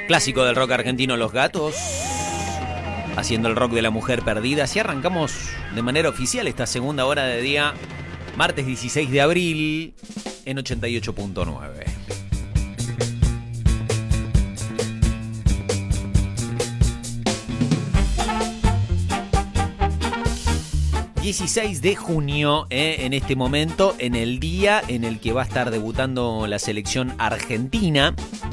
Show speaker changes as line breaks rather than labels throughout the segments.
Clásico del rock argentino, Los Gatos, haciendo el rock de la mujer perdida. Así arrancamos de manera oficial esta segunda hora de día, martes 16 de abril, en 88.9. ...16 de junio, en este momento, en el día en el que va a estar debutando la selección argentina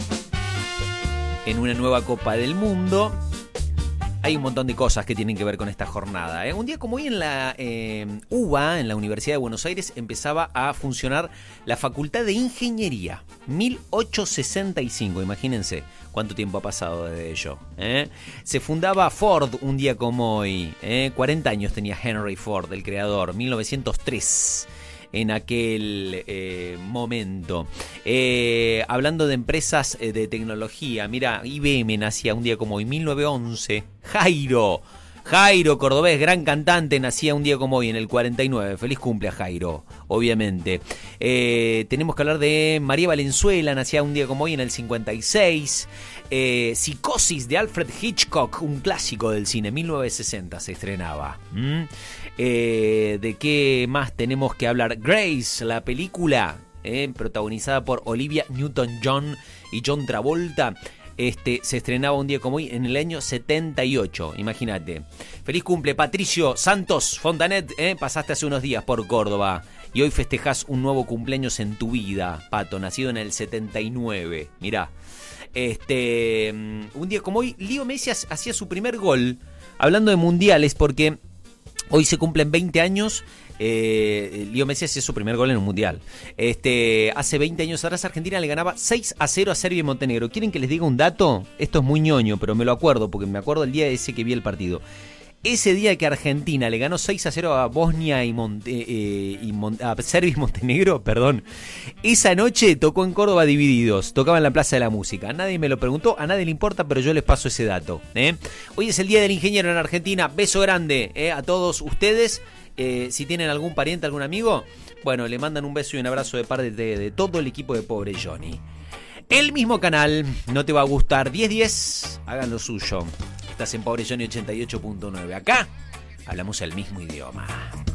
en una nueva Copa del Mundo. Hay un montón de cosas que tienen que ver con esta jornada. Un día como hoy en la UBA, en la Universidad de Buenos Aires, empezaba a funcionar la Facultad de Ingeniería. 1865, imagínense cuánto tiempo ha pasado desde ello. Se fundaba Ford un día como hoy. 40 años tenía Henry Ford, el creador, 1903. En aquel momento. Hablando de empresas de tecnología, mira, IBM nacía un día como hoy, 1911. Jairo Cordobés, gran cantante, nacía un día como hoy, en el 49. Feliz cumple a Jairo, obviamente. Tenemos que hablar de María Valenzuela, nacía un día como hoy, en el 56. Psicosis de Alfred Hitchcock, un clásico del cine, 1960 se estrenaba. ¿De qué más tenemos que hablar? Grace, la película, protagonizada por Olivia Newton-John y John Travolta. Se estrenaba un día como hoy en el año 78, imagínate. Feliz cumple, Patricio Santos Fontanet, pasaste hace unos días por Córdoba y hoy festejás un nuevo cumpleaños en tu vida, Pato, nacido en el 79, mirá. Un día como hoy, Leo Messi hacía su primer gol, hablando de mundiales, porque hoy se cumplen 20 años. Leo Messi hacía su primer gol en un mundial. Hace 20 años atrás Argentina le ganaba 6-0 a Serbia y Montenegro. ¿Quieren que les diga un dato? Esto es muy ñoño, pero me lo acuerdo porque me acuerdo el día ese que vi el partido. Ese día que Argentina le ganó 6-0 a Bosnia a Serbia y Montenegro, perdón. Esa noche tocó en Córdoba Divididos, tocaba en la Plaza de la Música. Nadie me lo preguntó, a nadie le importa, pero yo les paso ese dato. Hoy es el Día del Ingeniero en Argentina. Beso grande a todos ustedes. Si tienen algún pariente, algún amigo, bueno, le mandan un beso y un abrazo de parte de todo el equipo de Pobre Johnny. El mismo canal, no te va a gustar, 1010, hagan lo suyo. Estás en Pobre Johnny 88.9. Acá hablamos el mismo idioma.